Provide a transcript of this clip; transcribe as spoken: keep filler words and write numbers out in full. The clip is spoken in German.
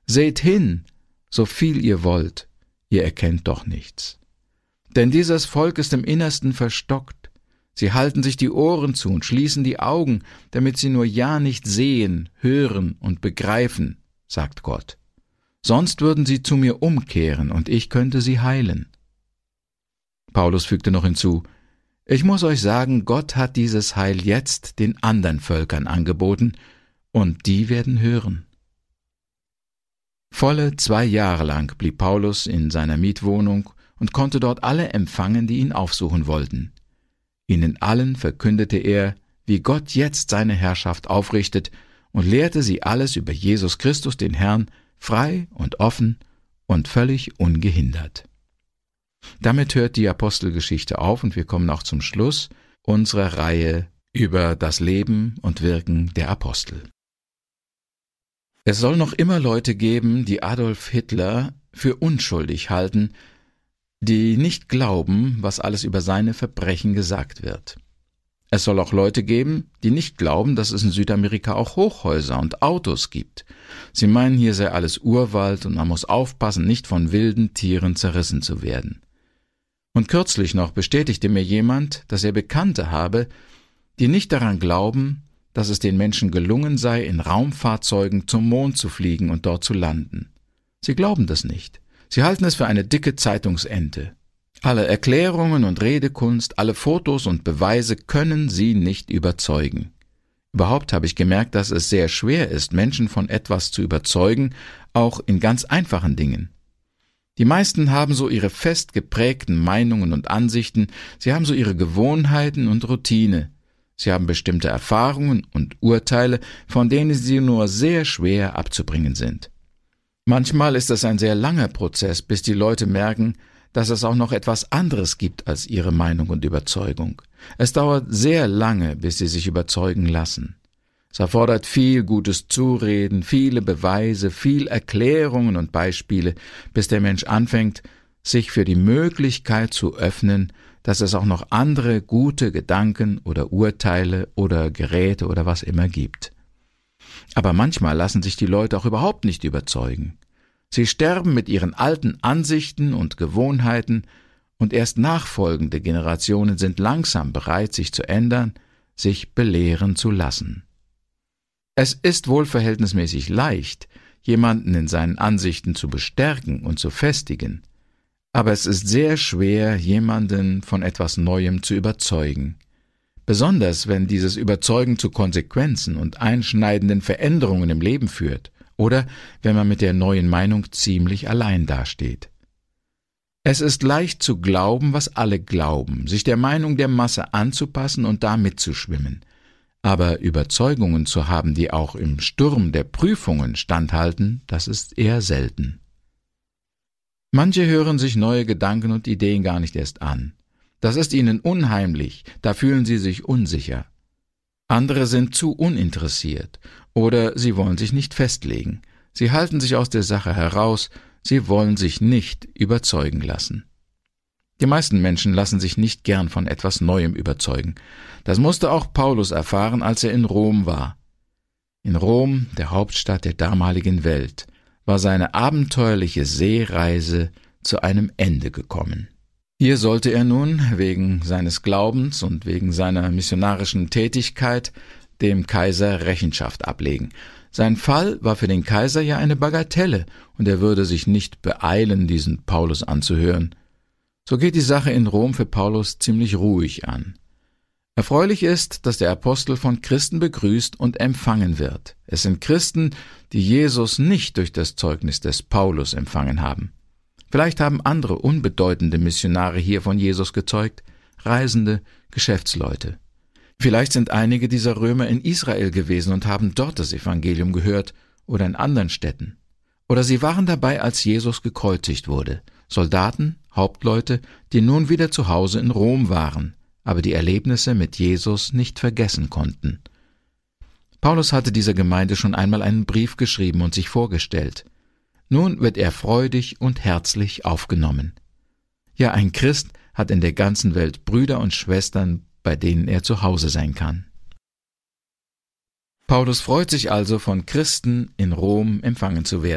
Seht hin, so viel ihr wollt, ihr erkennt doch nichts. Denn dieses Volk ist im Innersten verstockt. Sie halten sich die Ohren zu und schließen die Augen, damit sie nur ja nicht sehen, hören und begreifen, sagt Gott. Sonst würden sie zu mir umkehren und ich könnte sie heilen. Paulus fügte noch hinzu: Ich muss euch sagen, Gott hat dieses Heil jetzt den anderen Völkern angeboten, und die werden hören. Volle zwei Jahre lang blieb Paulus in seiner Mietwohnung und konnte dort alle empfangen, die ihn aufsuchen wollten. Ihnen allen verkündete er, wie Gott jetzt seine Herrschaft aufrichtet, und lehrte sie alles über Jesus Christus, den Herrn, frei und offen und völlig ungehindert. Damit hört die Apostelgeschichte auf und wir kommen auch zum Schluss unserer Reihe über das Leben und Wirken der Apostel. Es soll noch immer Leute geben, die Adolf Hitler für unschuldig halten, die nicht glauben, was alles über seine Verbrechen gesagt wird. Es soll auch Leute geben, die nicht glauben, dass es in Südamerika auch Hochhäuser und Autos gibt. Sie meinen, hier sei alles Urwald und man muss aufpassen, nicht von wilden Tieren zerrissen zu werden. Und kürzlich noch bestätigte mir jemand, dass er Bekannte habe, die nicht daran glauben, dass es den Menschen gelungen sei, in Raumfahrzeugen zum Mond zu fliegen und dort zu landen. Sie glauben das nicht. Sie halten es für eine dicke Zeitungsente. Alle Erklärungen und Redekunst, alle Fotos und Beweise können sie nicht überzeugen. Überhaupt habe ich gemerkt, dass es sehr schwer ist, Menschen von etwas zu überzeugen, auch in ganz einfachen Dingen. Die meisten haben so ihre fest geprägten Meinungen und Ansichten, sie haben so ihre Gewohnheiten und Routine. Sie haben bestimmte Erfahrungen und Urteile, von denen sie nur sehr schwer abzubringen sind. Manchmal ist es ein sehr langer Prozess, bis die Leute merken, dass es auch noch etwas anderes gibt als ihre Meinung und Überzeugung. Es dauert sehr lange, bis sie sich überzeugen lassen. Es erfordert viel gutes Zureden, viele Beweise, viel Erklärungen und Beispiele, bis der Mensch anfängt, sich für die Möglichkeit zu öffnen, dass es auch noch andere gute Gedanken oder Urteile oder Geräte oder was immer gibt. Aber manchmal lassen sich die Leute auch überhaupt nicht überzeugen. Sie sterben mit ihren alten Ansichten und Gewohnheiten, und erst nachfolgende Generationen sind langsam bereit, sich zu ändern, sich belehren zu lassen. Es ist wohl verhältnismäßig leicht, jemanden in seinen Ansichten zu bestärken und zu festigen, aber es ist sehr schwer, jemanden von etwas Neuem zu überzeugen. Besonders wenn dieses Überzeugen zu Konsequenzen und einschneidenden Veränderungen im Leben führt oder wenn man mit der neuen Meinung ziemlich allein dasteht. Es ist leicht zu glauben, was alle glauben, sich der Meinung der Masse anzupassen und da mitzuschwimmen. Aber Überzeugungen zu haben, die auch im Sturm der Prüfungen standhalten, das ist eher selten. Manche hören sich neue Gedanken und Ideen gar nicht erst an. Das ist ihnen unheimlich, da fühlen sie sich unsicher. Andere sind zu uninteressiert oder sie wollen sich nicht festlegen. Sie halten sich aus der Sache heraus, sie wollen sich nicht überzeugen lassen. Die meisten Menschen lassen sich nicht gern von etwas Neuem überzeugen. Das musste auch Paulus erfahren, als er in Rom war. In Rom, der Hauptstadt der damaligen Welt, war seine abenteuerliche Seereise zu einem Ende gekommen. Hier sollte er nun wegen seines Glaubens und wegen seiner missionarischen Tätigkeit dem Kaiser Rechenschaft ablegen. Sein Fall war für den Kaiser ja eine Bagatelle, und er würde sich nicht beeilen, diesen Paulus anzuhören. So geht die Sache in Rom für Paulus ziemlich ruhig an. Erfreulich ist, dass der Apostel von Christen begrüßt und empfangen wird. Es sind Christen, die Jesus nicht durch das Zeugnis des Paulus empfangen haben. Vielleicht haben andere unbedeutende Missionare hier von Jesus gezeugt, Reisende, Geschäftsleute. Vielleicht sind einige dieser Römer in Israel gewesen und haben dort das Evangelium gehört oder in anderen Städten. Oder sie waren dabei, als Jesus gekreuzigt wurde. Soldaten, Hauptleute, die nun wieder zu Hause in Rom waren, aber die Erlebnisse mit Jesus nicht vergessen konnten. Paulus hatte dieser Gemeinde schon einmal einen Brief geschrieben und sich vorgestellt. Nun wird er freudig und herzlich aufgenommen. Ja, ein Christ hat in der ganzen Welt Brüder und Schwestern, bei denen er zu Hause sein kann. Paulus freut sich also, von Christen in Rom empfangen zu werden.